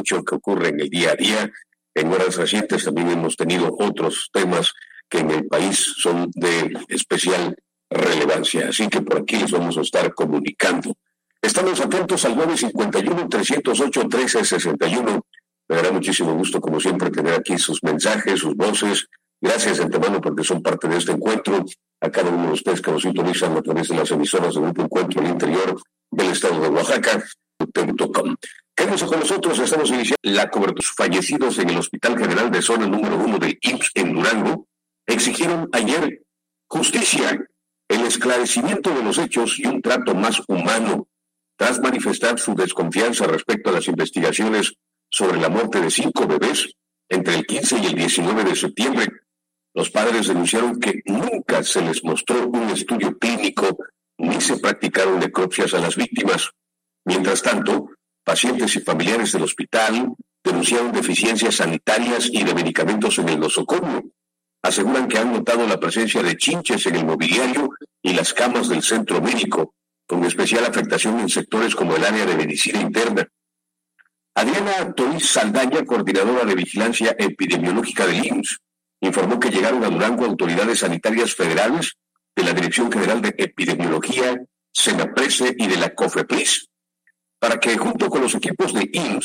mucho que ocurre en el día a día. En horas recientes también hemos tenido otros temas que en el país son de especial relevancia. Así que por aquí les vamos a estar comunicando. Estamos atentos al 951-308-1361. Me dará muchísimo gusto, como siempre, tener aquí sus mensajes, sus voces. Gracias de antemano porque son parte de este encuentro. A cada uno de ustedes que nos sintonizan a través de las emisoras del Grupo Encuentro al interior del estado de Oaxaca, .com. Quédense con nosotros, estamos iniciando la cobertura. Fallecidos en el Hospital General de Zona número 1 del IMSS en Durango exigieron ayer justicia, el esclarecimiento de los hechos y un trato más humano, tras manifestar su desconfianza respecto a las investigaciones sobre la muerte de 5 bebés entre el 15 y el 19 de septiembre. Los padres denunciaron que nunca se les mostró un estudio clínico ni se practicaron necropsias a las víctimas. Mientras tanto, pacientes y familiares del hospital denunciaron deficiencias sanitarias y de medicamentos en el nosocomio. Aseguran que han notado la presencia de chinches en el mobiliario y las camas del centro médico, con especial afectación en sectores como el área de medicina interna. Adriana Toriz Saldaña, coordinadora de vigilancia epidemiológica del IMSS, informó que llegaron a Durango autoridades sanitarias federales de la Dirección General de Epidemiología, Senaprese y de la COFEPRIS, para que junto con los equipos de IMSS